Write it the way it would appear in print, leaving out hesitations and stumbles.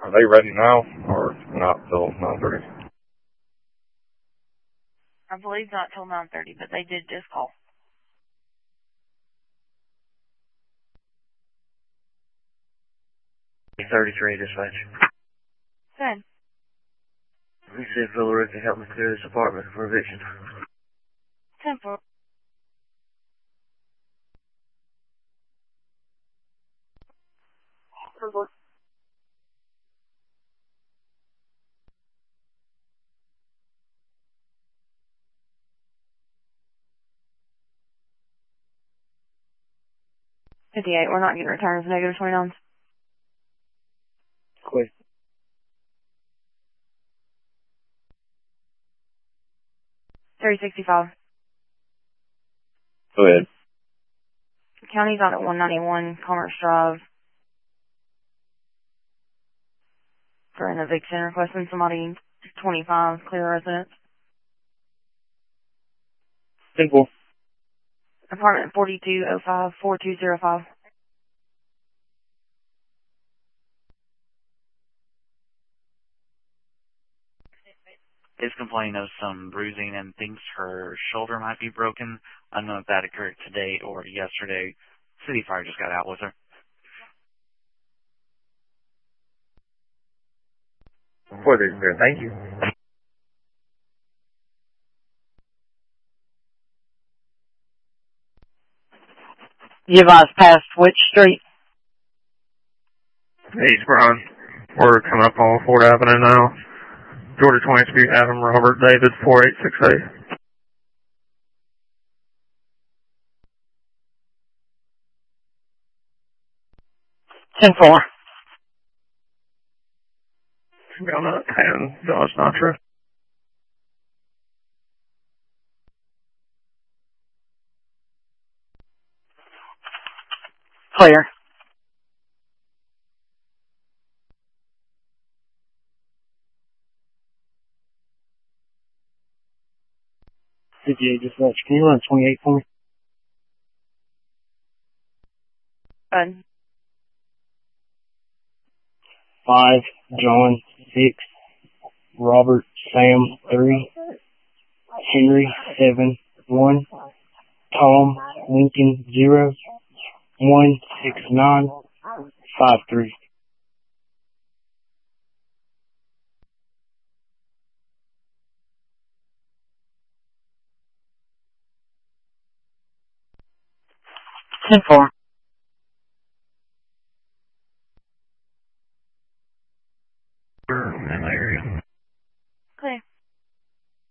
Are they ready now or not till 9:30? I believe not till 9:30, but they did just call. 33 dispatch. Good. We see if Villarica can help me clear this apartment for eviction. 10-4. $58. We're not getting returns. Negative 29. Quick. 3065. Go ahead. The county's out at 191 Commerce Drive for an eviction, requesting somebody 25 clear residents. Simple. Apartment 4205 4205. Is complaining of some bruising and thinks her shoulder might be broken. I don't know if that occurred today or yesterday. City Fire just got out with her. Thank you. You guys passed which street? Hey, Brian. We're coming up on Ford Avenue now. Georgia 22, Adam Robert David 4868. Ten four. Gunna and Dodge Nitro. Clear. Dispatch. Can you run 28 for me? Good. 5, John 6, Robert Sam 3, Henry 7, 1, Tom Lincoln 0, 169 53. Ten four. In that area.